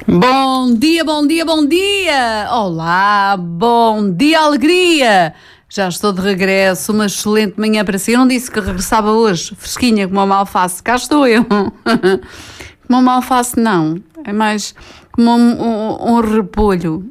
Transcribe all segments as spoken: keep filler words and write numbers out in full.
Bom dia, bom dia, bom dia! Olá, bom dia, alegria! Já estou de regresso, uma excelente manhã para si. Eu não disse que regressava hoje, fresquinha como uma alface. Cá estou eu. Como uma alface não, é mais como um, um, um repolho.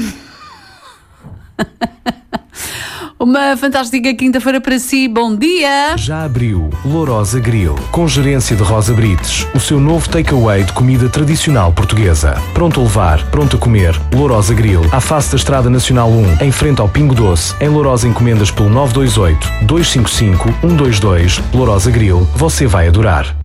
Uma fantástica quinta-feira para si, bom dia! Já abriu Lourosa Grill, com gerência de Rosa Brites, o seu novo takeaway de comida tradicional portuguesa. Pronto a levar, pronto a comer. Lourosa Grill, à face da Estrada Nacional um, em frente ao Pingo Doce. Em Lourosa encomendas pelo nove dois oito, dois cinco cinco, um dois dois. Lourosa Grill, você vai adorar.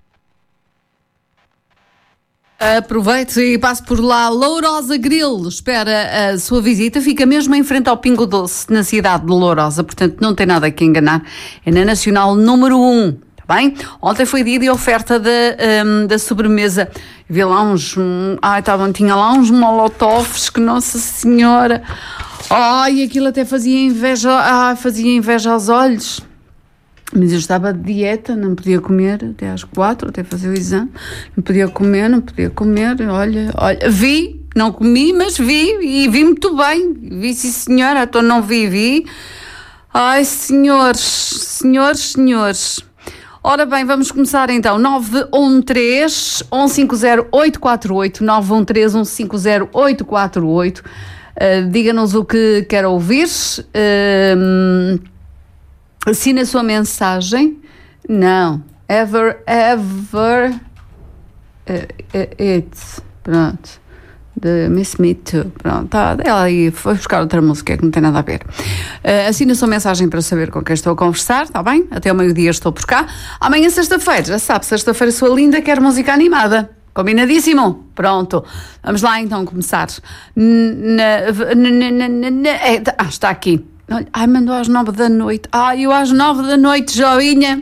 Aproveite e passe por lá. Lourosa Grill espera a sua visita. Fica mesmo em frente ao Pingo Doce, na cidade de Lourosa. Portanto, não tem nada que enganar. É na Nacional número um. Está bem? Ontem foi dia de oferta da, um, da sobremesa. Vi lá uns... Um, ai, tavam, tinha lá uns molotovs que, Nossa Senhora... Ai, aquilo até fazia inveja... Ai, fazia inveja aos olhos. Mas eu estava de dieta, não podia comer até às quatro, até fazer o exame. Não podia comer, não podia comer. Olha, olha, vi, não comi, mas vi, e vi muito bem. Vi, sim, senhora, então não vi, vi. Ai, senhores, senhores, senhores. Ora bem, vamos começar então. nove um três, um cinco zero, oito quatro oito, nove um três, um cinco zero, oito quatro oito. Uh, diga-nos o que quer ouvir. Uh, Assina a sua mensagem. Não. Ever, ever. Uh, it's. Pronto. The Miss Me Too. Pronto. Tá, ela aí foi buscar outra música que não tem nada a ver. Uh, assina a sua mensagem para saber com quem estou a conversar. Está bem? Até ao meio-dia estou por cá. Amanhã, sexta-feira. Já sabe, sexta-feira sua linda quer música animada. Combinadíssimo? Pronto. Vamos lá então começar. Na, na, na, na, na, é, ah, está aqui. Ai, mandou às nove da noite. Ai, eu às nove da noite, joinha.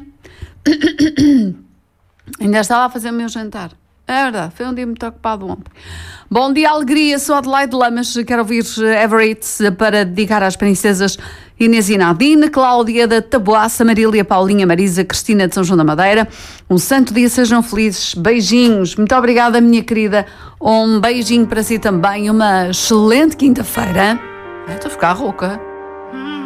Ainda estava a fazer o meu jantar. É verdade, foi um dia muito ocupado ontem. Bom dia, alegria. Sou Adelaide Lamas. Quero ouvir Everett para dedicar às princesas Inês e Nadine, Cláudia da Taboaça, Marília, Paulinha, Marisa, Cristina de São João da Madeira. Um santo dia, sejam felizes. Beijinhos. Muito obrigada, minha querida. Um beijinho para si também. Uma excelente quinta-feira. Estou a ficar rouca.